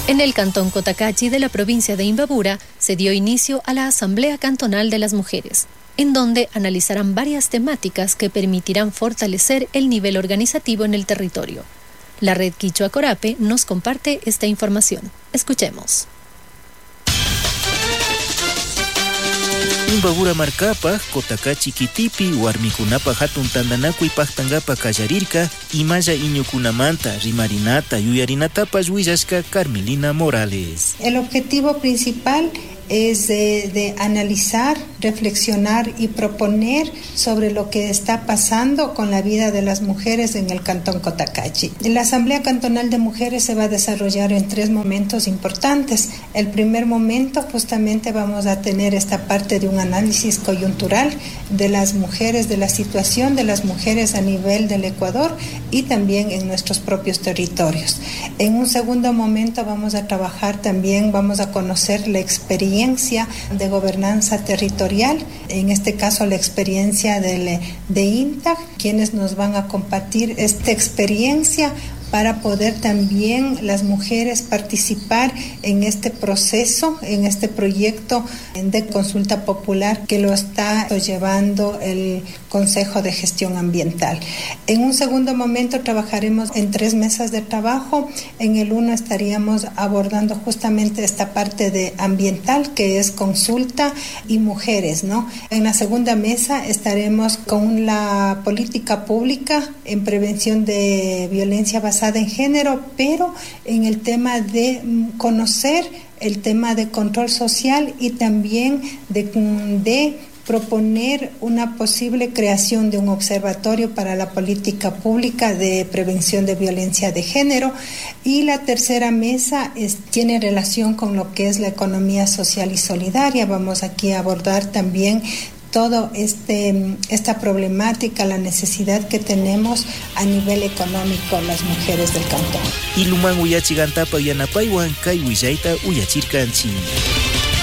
En el cantón Cotacachi de la provincia de Imbabura se dio inicio a la Asamblea Cantonal de las Mujeres, en donde analizarán varias temáticas que permitirán fortalecer el nivel organizativo en el territorio. La red Quichua Corape nos comparte esta información. Escuchemos. Imbabura markapa, Cotacachi kitipi, warmikunapa hatun tandanakui paktangapa kallarirka, imaya iñukunamanta, rimarinata, yuyarinatapas willashka Carmelina Morales. El objetivo principal es de analizar, reflexionar y proponer sobre lo que está pasando con la vida de las mujeres en el Cantón Cotacachi. La Asamblea Cantonal de Mujeres se va a desarrollar en 3 momentos importantes. El primer momento, justamente vamos a tener esta parte de un análisis coyuntural de las mujeres, de la situación de las mujeres a nivel del Ecuador y también en nuestros propios territorios. En un segundo momento vamos a trabajar también, vamos a conocer la experiencia de gobernanza territorial, en este caso la experiencia de INTAC, quienes nos van a compartir esta experiencia para poder también las mujeres participar en este proceso, en este proyecto de consulta popular que lo está llevando el Consejo de Gestión Ambiental. En un segundo momento trabajaremos en 3 mesas de trabajo. En el 1 estaríamos abordando justamente esta parte de ambiental, que es consulta y mujeres, ¿no? En la segunda mesa estaremos con la política pública en prevención de violencia basada en género, pero en el tema de conocer el tema de control social y también de proponer una posible creación de un observatorio para la política pública de prevención de violencia de género. Y la tercera mesa tiene relación con lo que es la economía social y solidaria. Vamos aquí a abordar también todo esta problemática, la necesidad que tenemos a nivel económico las mujeres del cantón. Iluman uyachigantapa yanapaywan kay willaita uyachirkanchik.